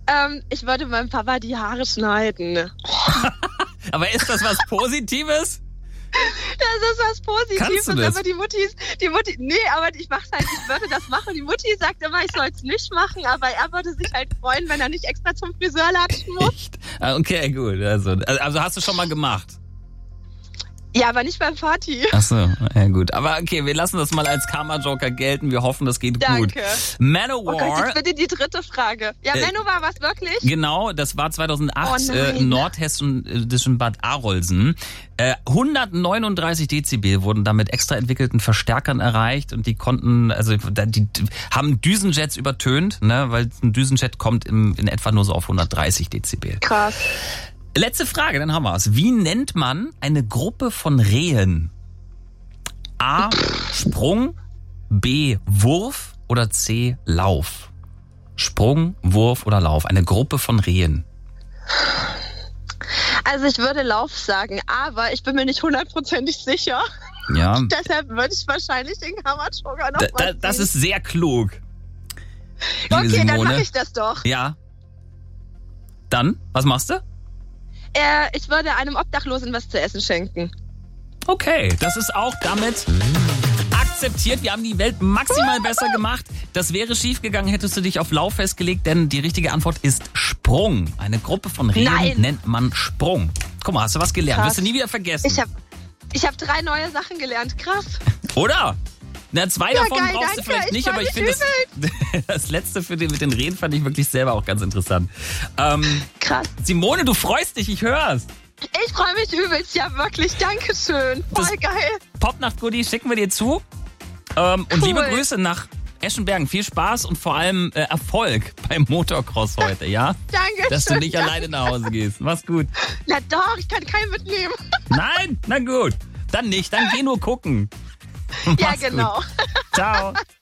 Ich würde meinem Papa die Haare schneiden. Aber ist das was Positives? Das ist was Positives. Kannst du das? Aber die Mutti, nee, aber ich würde das machen. Die Mutti sagt immer, ich soll es nicht machen, aber er würde sich halt freuen, wenn er nicht extra zum Friseur latschen muss. Echt? Okay, gut. Also hast du schon mal gemacht? Ja, aber nicht beim Party. Ach so, ja gut. Aber okay, wir lassen das mal als Karma-Joker gelten. Wir hoffen, das geht gut. Danke. Manowar. Oh Gott, jetzt bitte die dritte Frage. Ja, Manowar war es wirklich? Genau, das war 2008 im nordhessischen Bad Arolsen. 139 Dezibel wurden da mit extra entwickelten Verstärkern erreicht und die konnten, also die haben Düsenjets übertönt, ne, weil ein Düsenjet kommt in etwa nur so auf 130 Dezibel. Krass. Letzte Frage, dann haben wir es. Wie nennt man eine Gruppe von Rehen? A. Sprung, B. Wurf oder C. Lauf? Sprung, Wurf oder Lauf? Eine Gruppe von Rehen. Also ich würde Lauf sagen, aber ich bin mir nicht 100% sicher. Ja. Deshalb würde ich wahrscheinlich den Karma-Joker noch mal Das ist sehr klug. Okay, Simone. dann mache ich das doch. Ja. Dann, was machst du? Ich würde einem Obdachlosen was zu essen schenken. Okay, das ist auch damit akzeptiert. Wir haben die Welt maximal besser gemacht. Das wäre schief gegangen, hättest du dich auf Lauf festgelegt, denn die richtige Antwort ist Sprung. Eine Gruppe von Rehen nennt man Sprung. Guck mal, hast du was gelernt? Krass. Wirst du nie wieder vergessen. Ich hab 3 neue Sachen gelernt. Krass. Oder? Na, 2 davon geil, brauchst du danke. vielleicht nicht, aber ich finde das letzte mit den Reden fand ich wirklich selber auch ganz interessant. Krass. Simone, du freust dich, ich hör's. Ich freue mich übelst, ja wirklich. Dankeschön. Voll geil. Popnacht-Goodie schicken wir dir zu. Und liebe Grüße nach Eschenbergen. Viel Spaß und vor allem Erfolg beim Motocross heute, ja? Danke. Dass du nicht alleine nach Hause gehst. Mach's gut. Na doch, ich kann keinen mitnehmen. Nein? Na gut. Dann nicht. Dann geh nur gucken. Ja, genau. Gut. Ciao.